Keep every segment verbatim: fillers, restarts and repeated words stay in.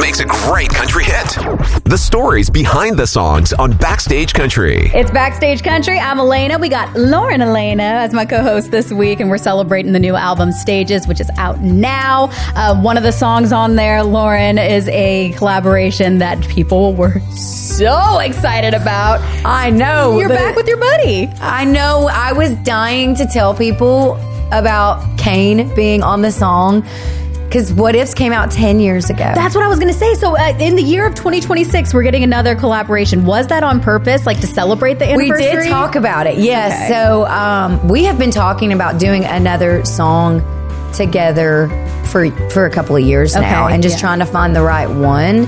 makes a great country hit. The stories behind the songs on Backstage Country. It's Backstage Country. I'm Elena. We got Lauren Elena as my co-host this week, and we're celebrating the new album Stages, which is out now. Uh, one of the songs on there, Lauren, is a collaboration that people were so excited about. I know. You're back with your buddy. I know. I was dying to tell people about Kane being on the song. Because What Ifs came out ten years ago. That's what I was going to say. So uh, in the year of twenty twenty-six, we're getting another collaboration. Was that on purpose, like to celebrate the anniversary? We did talk about it, yes. Okay. So um, we have been talking about doing another song together for for a couple of years Okay, now and just yeah. trying to find the right one.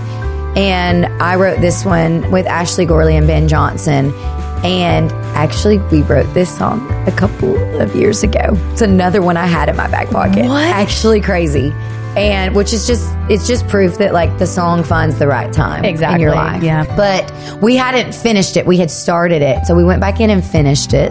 And I wrote this one with Ashley Gorley and Ben Johnson. And actually, we wrote this song a couple of years ago. It's another one I had in my back pocket. What? Actually crazy. And which is just, it's just proof that like the song finds the right time Exactly, in your life. yeah. But we hadn't finished it. We had started it. So we went back in and finished it.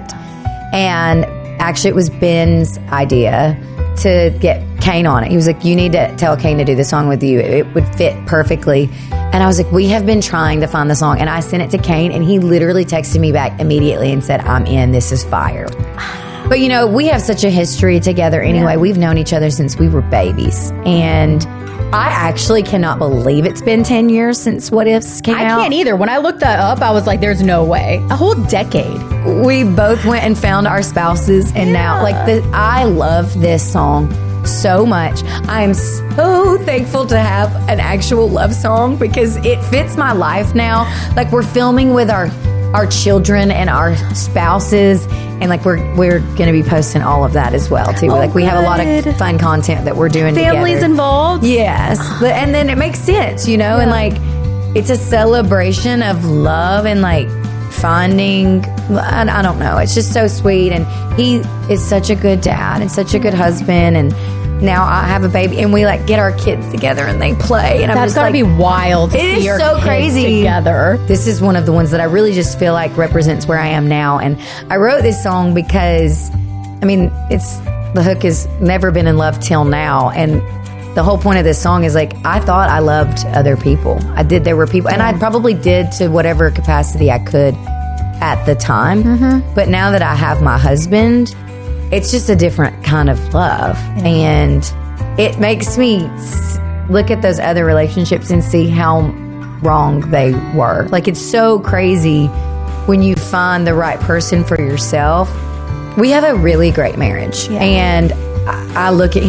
And actually, it was Ben's idea to get Kane on it. He was like, you need to tell Kane to do the song with you. It would fit perfectly. And I was like, we have been trying to find the song. And I sent it to Kane, and he literally texted me back immediately and said, I'm in. This is fire. But, you know, we have such a history together anyway. Yeah. We've known each other since we were babies. And I actually cannot believe it's been ten years since What Ifs came I out. can't either. When I looked that up, I was like, there's no way. A whole decade. We both went and found our spouses, and now, like, the, I love this song so much. I am so thankful to have an actual love song because it fits my life now. Like, we're filming with our our children and our spouses, and like we're we're going to be posting all of that as well too. Oh, like we have a lot good. of fun content that we're doing Families together. involved. Yes, but, and then it makes sense, you know, and like it's a celebration of love and like finding, I, I don't know, it's just so sweet. And he is such a good dad and such a good husband. And now I have a baby, and we like get our kids together and they play. And I'm That's just gotta like, be wild to it see is your so kids crazy together. This is one of the ones that I really just feel like represents where I am now. And I wrote this song because, I mean, it's the hook is never been in love till now. And the whole point of this song is like, I thought I loved other people. I did. There were people, and I probably did to whatever capacity I could at the time. Mm-hmm. But now that I have my husband, it's just a different kind of love. Yeah. And it makes me s- look at those other relationships and see how wrong they were. Like, it's so crazy when you find the right person for yourself. We have a really great marriage. Yeah. And I, I look at